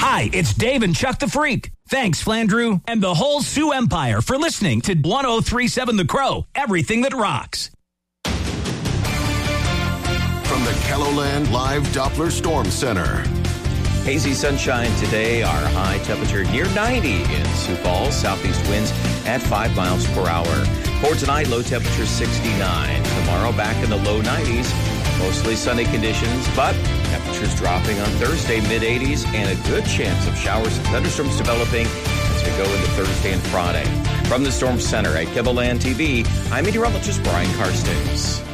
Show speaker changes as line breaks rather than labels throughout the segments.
Hi, it's Dave and Chuck the Freak. Thanks, Flandrew, and the whole Sioux Empire for listening to 1037 The Crow, everything that rocks.
From the KELOLAND Live Doppler Storm Center.
Hazy sunshine today, our high temperature near 90 in Sioux Falls. Southeast winds at 5 miles per hour. For tonight, low temperature 69. Tomorrow, back in the low 90s. Mostly sunny conditions, but temperatures dropping on Thursday, mid-80s, and a good chance of showers and thunderstorms developing as we go into Thursday and Friday. From the Storm Center at KELOLAND TV, I'm meteorologist Brian Karstens.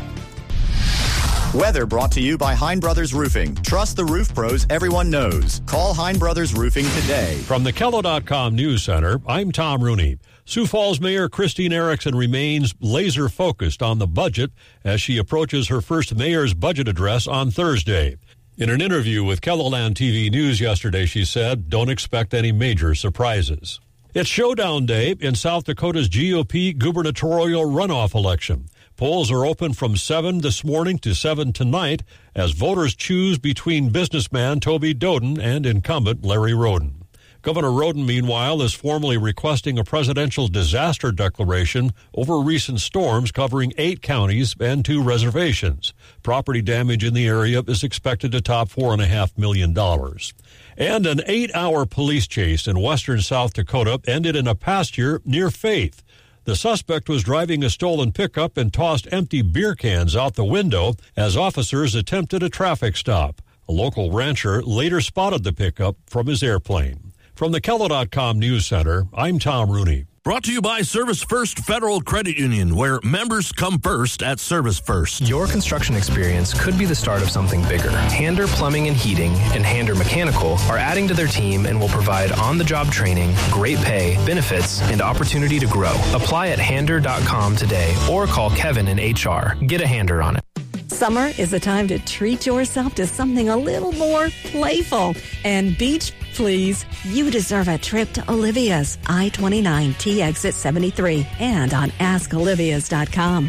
Weather brought to you by Hein Brothers Roofing. Trust the roof pros everyone knows. Call Hein Brothers Roofing today.
From the KELO.com News Center, I'm Tom Rooney. Sioux Falls Mayor Christine Erickson remains laser-focused on the budget as she approaches her first mayor's budget address on Thursday. In an interview with KELOLAND TV News yesterday, she said, "Don't expect any major surprises." It's showdown day in South Dakota's GOP gubernatorial runoff election. Polls are open from 7 this morning to 7 tonight as voters choose between businessman Toby Doden and incumbent Larry Roden. Governor Roden, meanwhile, is formally requesting a presidential disaster declaration over recent storms covering 8 counties and 2 reservations. Property damage in the area is expected to top $4.5 million. And an 8-hour police chase in western South Dakota ended in a pasture near Faith. The suspect was driving a stolen pickup and tossed empty beer cans out the window as officers attempted a traffic stop. A local rancher later spotted the pickup from his airplane. From the KELO.com News Center, I'm Tom Rooney.
Brought to you by Service First Federal Credit Union, where members come first at Service First.
Your construction experience could be the start of something bigger. Hander Plumbing and Heating and Hander Mechanical are adding to their team and will provide on-the-job training, great pay, benefits, and opportunity to grow. Apply at hander.com today or call Kevin in HR. Get a Hander on it.
Summer is the time to treat yourself to something a little more playful. And beach, please. You deserve a trip to Olivia's I-29T exit 73 and on askolivias.com.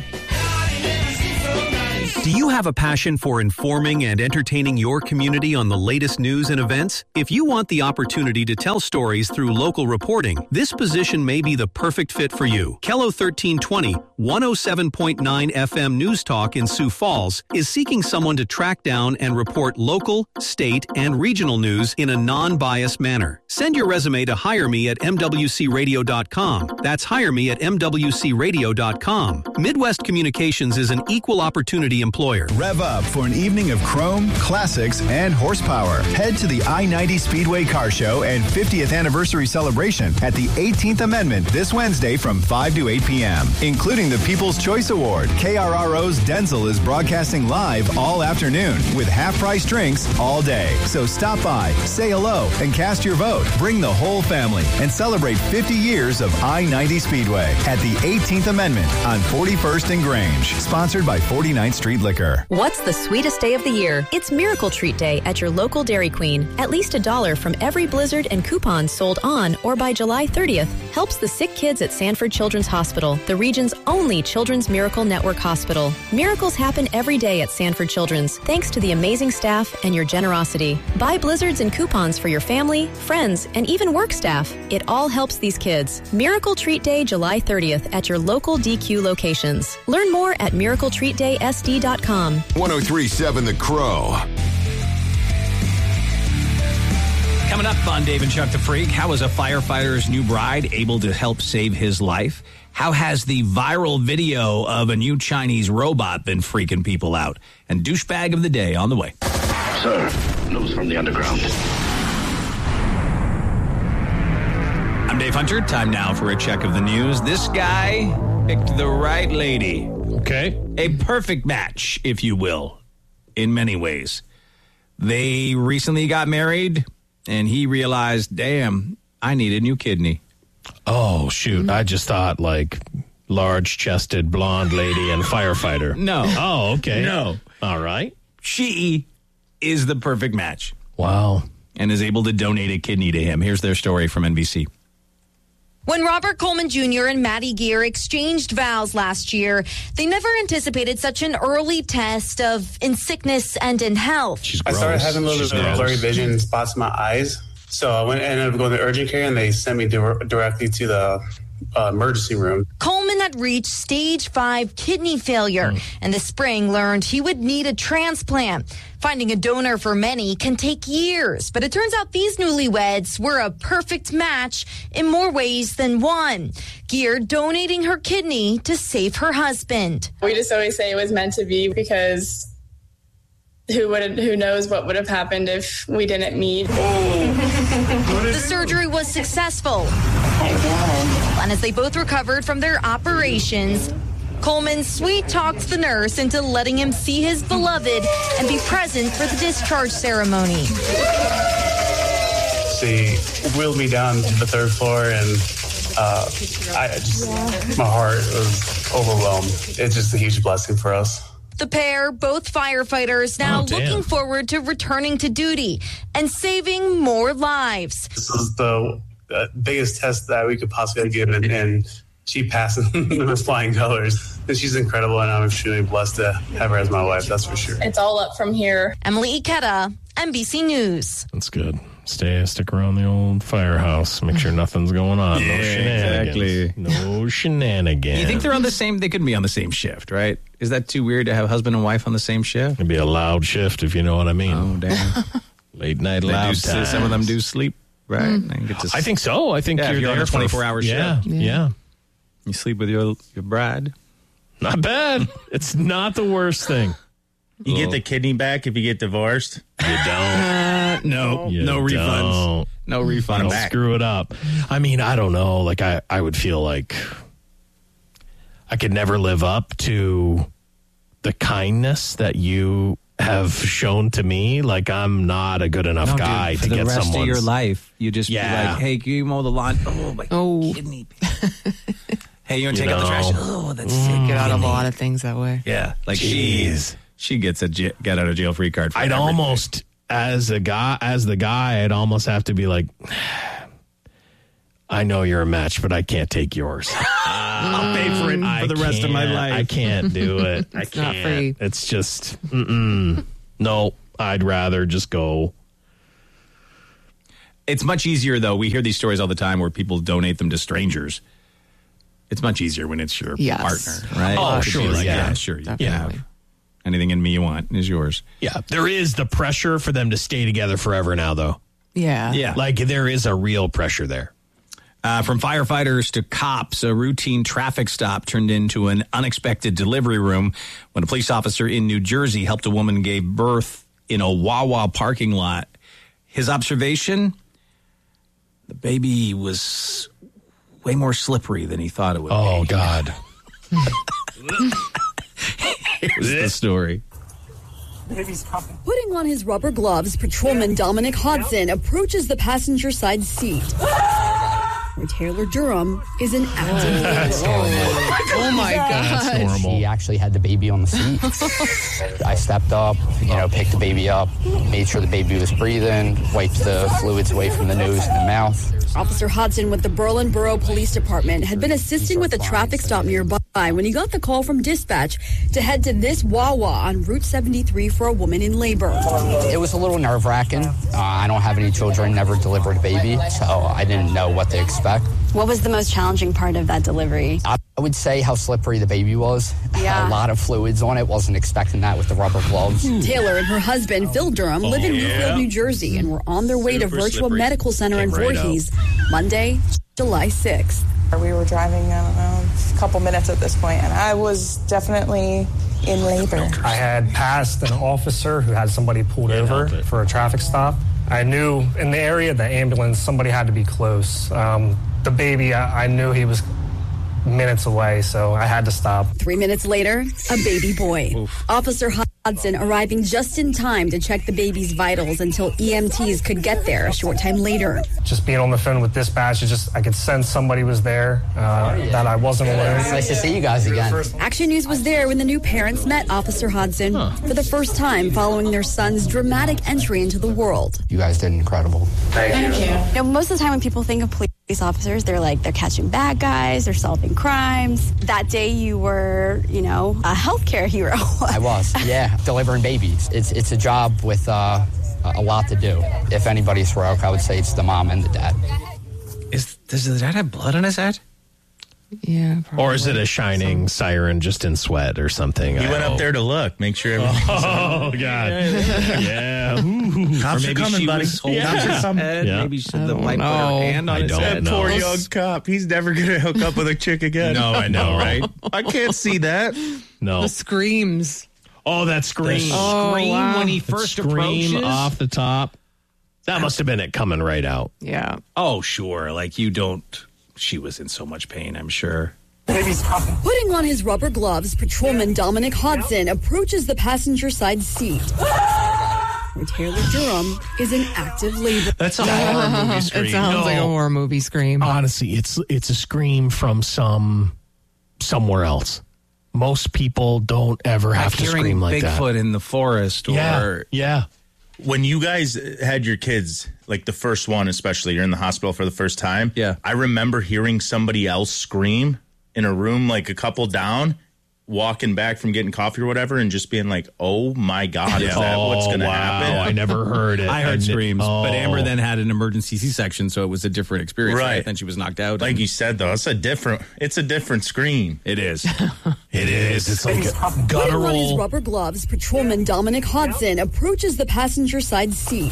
Do you have a passion for informing and entertaining your community on the latest news and events? If you want the opportunity to tell stories through local reporting, this position may be the perfect fit for you. KELO 1320, 107.9 FM News Talk in Sioux Falls is seeking someone to track down and report local, state, and regional news in a non-biased manner. Send your resume to hireme at mwcradio.com. That's hireme at mwcradio.com. Midwest Communications is an equal opportunity employer.
Rev up for an evening of chrome, classics, and horsepower. Head to the I-90 Speedway Car Show and 50th anniversary celebration at the 18th Amendment this Wednesday from 5 to 8 p.m., including the People's Choice Award. KRRO's Denzel is broadcasting live all afternoon with half-price drinks all day. So stop by, say hello, and cast your vote. Bring the whole family and celebrate 50 years of I-90 Speedway at the 18th Amendment on 41st and Grange. Sponsored by 49th Street Liquor.
What's the sweetest day of the year? It's Miracle Treat Day at your local Dairy Queen. At least $1 from every Blizzard and coupons sold on or by July 30th helps the sick kids at Sanford Children's Hospital, the region's only Children's Miracle Network hospital. Miracles happen every day at Sanford Children's, thanks to the amazing staff and your generosity. Buy Blizzards and coupons for your family, friends, and even work staff. It all helps these kids. Miracle Treat Day, July 30th at your local DQ locations. Learn more at miracletreatdaysd.com.
1037 The Crow.
Coming up on Dave and Chuck the Freak, how is a firefighter's new bride able to help save his life? How has the viral video of a new Chinese robot been freaking people out? And douchebag of the day on the way.
Sir, news from the underground.
I'm Dave Hunter. Time now for a check of the news. This guy picked the right lady.
Okay.
A perfect match, if you will, in many ways. They recently got married, and he realized, damn, I need a new kidney.
Oh, shoot. I just thought, like, large-chested blonde lady and firefighter.
No.
Oh, okay.
No.
All right.
She is the perfect match.
Wow.
And is able to donate a kidney to him. Here's their story from NBC.
When Robert Coleman Jr. and Maddie Gear exchanged vows last year, they never anticipated such an early test of in sickness and in health.
I started having a little bit of blurry vision, spots in my eyes. So I ended up going to urgent care, and they sent me directly to the emergency room.
Coleman had reached stage 5 kidney failure, and this spring learned he would need a transplant. Finding a donor for many can take years, but it turns out these newlyweds were a perfect match in more ways than one. Gear donating her kidney to save her husband.
We just always say it was meant to be, because who knows what would have happened if we didn't meet.
The surgery was successful. And as they both recovered from their operations, Coleman sweet-talked the nurse into letting him see his beloved and be present for the discharge ceremony.
She wheeled me down to the 3rd floor, and my heart was overwhelmed. It's just a huge blessing for us.
The pair, both firefighters, now looking forward to returning to duty and saving more lives.
This is the biggest test that we could possibly give, and she passed with flying colors. And she's incredible, and I'm extremely blessed to have her as my wife, that's for sure.
It's all up from here.
Emily Ikeda, NBC News.
That's good. Stick around the old firehouse. Make sure nothing's going on. No shenanigans.
Exactly.
No shenanigans.
You think they're on the same? They couldn't be on the same shift, right? Is that too weird to have husband and wife on the same shift?
It'd be a loud shift, if you know what I mean.
Oh, damn.
Late night loud time.
Some of them do sleep, right?
I think so. I think
you're on a 24-hour shift.
Yeah.
You sleep with your bride.
Not bad. It's not the worst thing.
You get the kidney back if you get divorced?
You don't.
No refunds. No refund
Don't
back.
Screw it up. I mean, I don't know. Like, I would feel like I could never live up to the kindness that you have shown to me. Like, I'm not a good enough guy to get someone.
For the rest of your life, you just be like, hey, can you mow the lawn? Oh, my kidney. Hey, you want to take out the trash? Oh, that's sick.
Get out of a lot of things that way.
Yeah. Like, she gets a get out of jail free card. For
I'd
everything.
almost, as the guy, I'd almost have to be like, I know you're a match, but I can't take yours.
I'll pay for it for the rest of my life.
I can't do it. I can't.
Not free.
It's just, no, I'd rather just go.
It's much easier, though. We hear these stories all the time where people donate them to strangers. It's much easier when it's your partner, right?
Oh, sure.
Like,
yeah,
sure. You
Definitely.
can have anything in me you want is yours.
Yeah. There is the pressure for them to stay together forever now, though.
Yeah.
Yeah.
Like, there is a real pressure there.
From firefighters to cops, a routine traffic stop turned into an unexpected delivery room when a police officer in New Jersey helped a woman give birth in a Wawa parking lot. His observation, the baby was way more slippery than he thought it would be.
Oh, God.
Here's the story.
Putting on his rubber gloves, patrolman Dominic Hodson approaches the passenger side seat, where Taylor Durham is an active
Oh my God.
She actually had the baby on the seat. I stepped up, picked the baby up, made sure the baby was breathing, wiped the fluids away from the nose and the mouth.
Officer Hodson with the Berlin Borough Police Department had been assisting with a traffic stop nearby when he got the call from dispatch to head to this Wawa on Route 73 for a woman in labor.
It was a little nerve-wracking. I don't have any children, never delivered a baby, so I didn't know what to expect.
What was the most challenging part of that delivery?
I would say how slippery the baby was.
Yeah.
A lot of fluids on it. Wasn't expecting that with the rubber gloves.
Taylor and her husband, Phil Durham, live in Newfield, New Jersey, and were on their way to Virtual Medical Center in Voorhees Monday, July 6th.
We were driving, I don't know, a couple minutes at this point, and I was definitely in labor.
I had passed an officer who had somebody pulled over for a traffic stop. I knew in the area, the ambulance, somebody had to be close. The baby, I knew he was minutes away, so I had to stop.
3 minutes later, a baby boy.
Oof.
Officer Hodson arriving just in time to check the baby's vitals until EMTs could get there a short time later.
Just being on the phone with dispatch, I could sense somebody was there, that I wasn't alone.
It's nice to see you guys again.
Action News was there when the new parents met Officer Hodson for the first time following their son's dramatic entry into the world.
You guys did incredible.
Thank you.
Most of the time when people think of police officers, they're catching bad guys, they're solving crimes. That day you were, a healthcare hero.
I was, yeah, delivering babies. It's a job with a a lot to do. If anybody's heroic, I would say it's the mom and the dad.
Does the dad have blood on his head?
Yeah. Probably.
Or is it a shining siren just in sweat or something?
He went up there to look, make sure everything's
Oh, God. Yeah.
Cops are coming, buddy. Cops are coming.
Maybe the wife put her hand on his head.
That poor young cop. He's never going to hook up with a chick again.
No, I know, right?
I can't see that.
No.
The screams.
Oh, that scream.
When he first approaches?
Off the top. That must have been it coming right out.
Yeah.
Oh, sure. Like, you don't... She was in so much pain, I'm sure.
Putting on his rubber gloves, patrolman Dominic Hodson approaches the passenger side seat, where Taylor Durham is in active labor.
That's a horror movie scream.
It sounds like a horror movie scream.
Honestly, it's a scream from somewhere else. Most people don't ever have to scream like that.
Bigfoot in the forest, or
yeah.
When you guys had your kids, like the first one especially, you're in the hospital for the first time.
Yeah.
I remember hearing somebody else scream in a room like a couple down, walking back from getting coffee or whatever, and just being like, oh my God, is that what's going to happen?
I never heard it.
I heard screams, but Amber then had an emergency C-section, so it was a different experience.
Right.
Then she was knocked out.
Like you said, though, it's a different scream.
It is.
It is. It's like a
Putting on his
guttural.
rubber gloves, patrolman Dominic Hodson approaches the passenger side seat,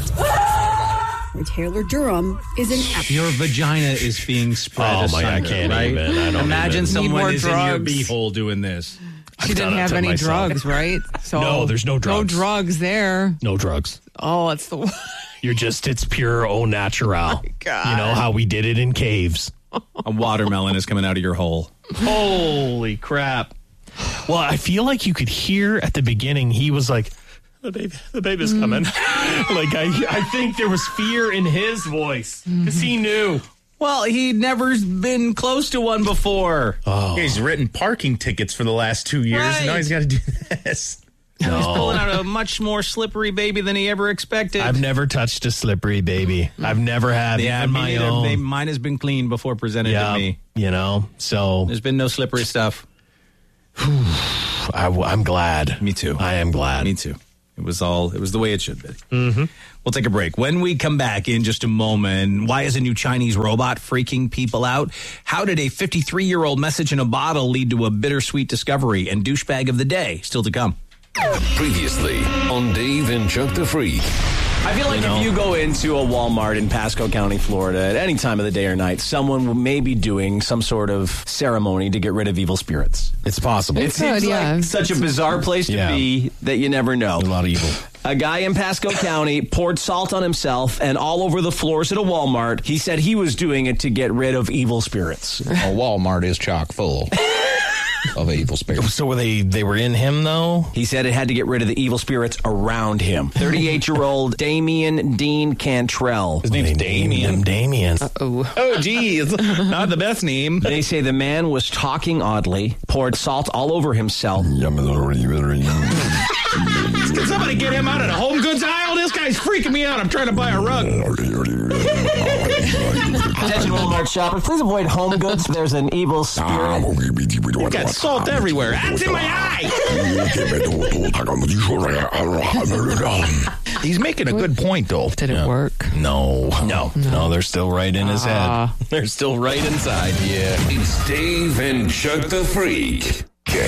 where Taylor Durham is in active.
Your vagina is being spread
Oh, my,
asunder,
I can't
right?
even. I don't
Imagine
even.
someone
Need
is
more
in your
drugs.
beehole doing this.
She didn't have any drugs, right? So
No, there's no drugs.
No drugs there.
No drugs.
Oh, that's the worst.
It's pure au natural.
God.
You know how we did it in caves.
A watermelon is coming out of your hole.
Holy crap. Well, I feel like you could hear at the beginning, he was like, the baby's coming. Like, I think there was fear in his voice because he knew.
Well, he'd never been close to one before.
Oh. He's written parking tickets for the last 2 years, and now he's got to do this.
No. He's pulling out a much more slippery baby than he ever expected.
I've never touched a slippery baby. I've never had even my own.
Mine has been clean before presented to me.
You know, so.
There's been no slippery stuff.
I'm glad.
Me too.
I am glad.
Me too. It was the way it should be.
Mm-hmm.
We'll take a break. When we come back in just a moment, why is a new Chinese robot freaking people out? How did a 53-year-old message in a bottle lead to a bittersweet discovery? And douchebag of the day, still to come.
Previously on Dave and Chuck the Freak.
I feel like if you go into a Walmart in Pasco County, Florida, at any time of the day or night, someone may be doing some sort of ceremony to get rid of evil spirits.
It's possible.
It seems like such a bizarre place to be that you never know.
A lot of evil.
A guy in Pasco County poured salt on himself and all over the floors at a Walmart. He said he was doing it to get rid of evil spirits.
A Walmart is chock full of evil spirits.
So they were in him, though?
He said it had to get rid of the evil spirits around him. 38-year-old Damien Dean Cantrell.
His name's Damien. Damien.
Oh, geez. Not the best name. They say the man was talking oddly, poured salt all over himself.
Can somebody get him out of the home goods aisle? This guy's freaking me out. I'm trying to buy a rug.
Attention Walmart shoppers, please avoid home goods. There's an evil spirit.
You got salt everywhere. That's in my eye.
He's making a good point, though.
Did it work?
No, they're still right in his head.
They're still right inside.
Yeah. It's Dave and Chuck the Freak.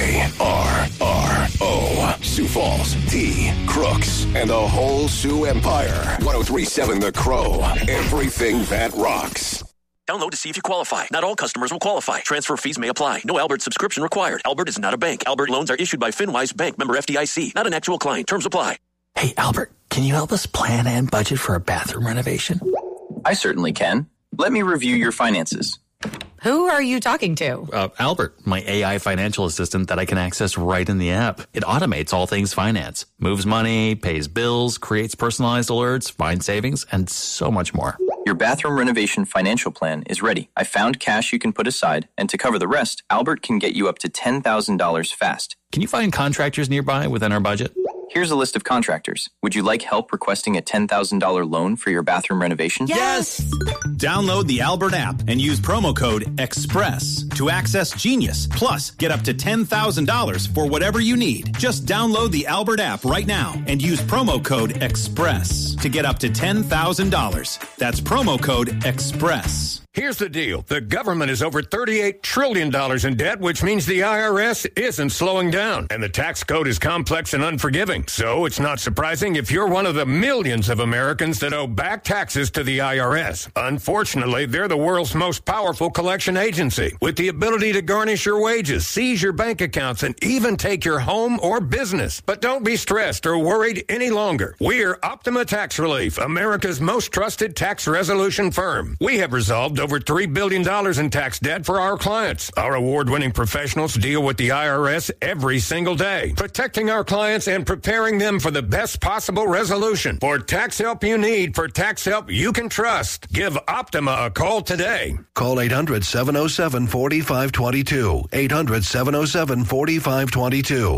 KRRO. Sioux Falls, T, Crooks, and the whole Sioux Empire. 103.7 The Crow. Everything that rocks.
Download to see if you qualify. Not all customers will qualify. Transfer fees may apply. No Albert subscription required. Albert is not a bank. Albert loans are issued by FinWise Bank, member FDIC. Not an actual client. Terms apply.
Hey, Albert, can you help us plan and budget for a bathroom renovation?
I certainly can. Let me review your finances.
Who are you talking to?
Albert, my AI financial assistant that I can access right in the app. It automates all things finance, moves money, pays bills, creates personalized alerts, finds savings, and so much more.
Your bathroom renovation financial plan is ready. I found cash you can put aside, and to cover the rest, Albert can get you up to $10,000 fast.
Can you find contractors nearby within our budget?
Here's a list of contractors. Would you like help requesting a $10,000 loan for your bathroom renovation?
Yes! Download the Albert app and use promo code EXPRESS.
to access Genius. Plus, get up to $10,000 for whatever you need. Just download the Albert app right now and use promo code EXPRESS to get up to $10,000. That's promo code EXPRESS.
Here's the deal. The government is over $38 trillion in debt, which means the IRS isn't slowing down. And the tax code is complex and unforgiving. So it's not surprising if you're one of the millions of Americans that owe back taxes to the IRS. Unfortunately, they're the world's most powerful collection agency, with the ability to garnish your wages, seize your bank accounts, and even take your home or business. But don't be stressed or worried any longer. We're Optima Tax Relief, America's most trusted tax resolution firm. We have resolved over $3 billion in tax debt for our clients. Our award-winning professionals deal with the IRS every single day, protecting our clients and preparing them for the best possible resolution. For tax help you need, for tax help you can trust, give Optima a call today.
Call 800-707-4522. 800-707-4522.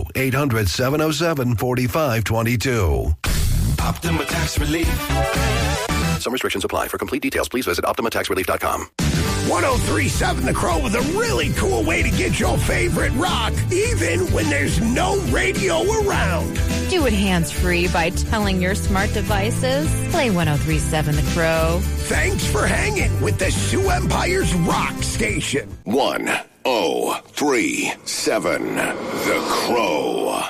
800-707-4522.
Optima Tax Relief. Some restrictions apply. For complete details, please visit OptimaTaxRelief.com.
1037 The Crow with a really cool way to get your favorite rock, even when there's no radio around.
Do it hands-free by telling your smart devices. Play 1037 The Crow.
Thanks for hanging with the Sioux Empire's rock station.
1037 The Crow.